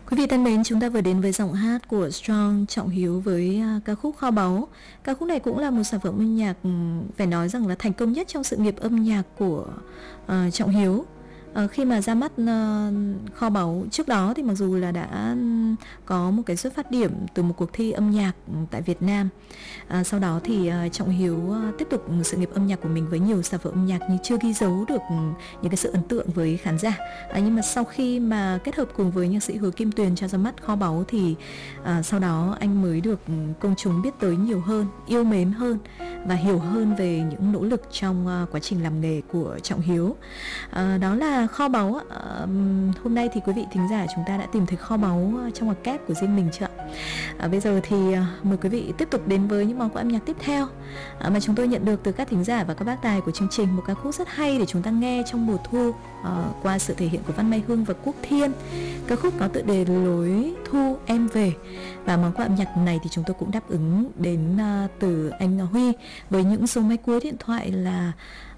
Quý vị thân mến, chúng ta vừa đến với giọng hát của Strong Trọng Hiếu với ca khúc Kho Báu. Ca khúc này cũng là một sản phẩm âm nhạc phải nói rằng là thành công nhất trong sự nghiệp âm nhạc của Trọng Hiếu. Khi mà ra mắt Kho Báu trước đó thì mặc dù là đã có một cái xuất phát điểm từ một cuộc thi âm nhạc tại Việt Nam. Sau đó thì Trọng Hiếu tiếp tục sự nghiệp âm nhạc của mình với nhiều sản phẩm âm nhạc nhưng chưa ghi dấu được những cái sự ấn tượng với khán giả. Nhưng mà sau khi mà kết hợp cùng với nhạc sĩ Hứa Kim Tuyền cho ra mắt Kho Báu thì sau đó anh mới được công chúng biết tới nhiều hơn, yêu mến hơn và hiểu hơn về những nỗ lực trong quá trình làm nghề của Trọng Hiếu. Đó là Kho Báu. Hôm nay thì quý vị thính giả chúng ta đã tìm thấy kho báu trong ngoặc kép của riêng mình chưa ạ? Bây giờ thì mời quý vị tiếp tục đến với những món quà âm nhạc tiếp theo mà chúng tôi nhận được từ các thính giả và các bác tài của chương trình. Một ca khúc rất hay để chúng ta nghe trong mùa thu qua sự thể hiện của Văn Mai Hương và Quốc Thiên. Ca khúc có tựa đề Lối Thu Em Về. Và món quà âm nhạc này thì chúng tôi cũng đáp ứng đến từ anh Huy với những số máy cuối điện thoại là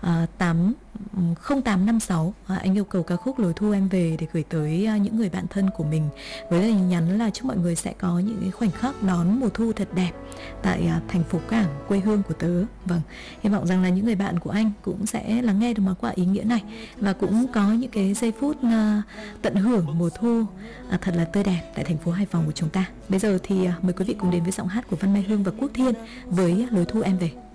0856. Anh yêu cầu ca khúc Lối Thu Em Về để gửi tới những người bạn thân của mình với lời nhắn là chúc mọi người sẽ có những cái khoảnh khắc đón mùa thu thật đẹp tại thành phố Cảng, quê hương của tớ. Vâng, hy vọng rằng là những người bạn của anh cũng sẽ lắng nghe được món quà ý nghĩa này và cũng có những cái giây phút tận hưởng mùa thu thật là tươi đẹp tại thành phố Hải Phòng của chúng ta. Bây giờ thì mời quý vị cùng đến với giọng hát của Văn Mai Hương và Quốc Thiên với Lối Thu Em Về.